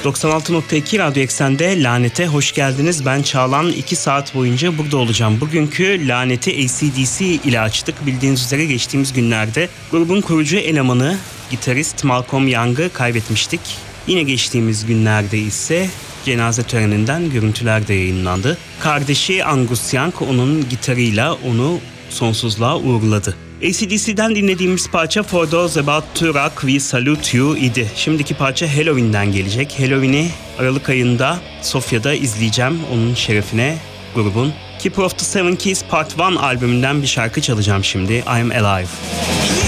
96.2 Radyo Eksen'de Lanet'e hoş geldiniz. Ben Çağlan. 2 saat boyunca burada olacağım. Bugünkü Lanet'i AC/DC ile açtık. Bildiğiniz üzere geçtiğimiz günlerde grubun kurucu elemanı, gitarist Malcolm Young'ı kaybetmiştik. Yine geçtiğimiz günlerde ise cenaze töreninden görüntüler de yayınlandı. Kardeşi Angus Young onun gitarıyla onu sonsuzluğa uğurladı. AC/DC'den dinlediğimiz parça For Those About to Rock We Salute You idi. Şimdiki parça Halloween'den gelecek. Halloween'i Aralık ayında Sofya'da izleyeceğim. Onun şerefine grubun Keeper of the Seven Keys Part 1 albümünden bir şarkı çalacağım şimdi. I'm Alive.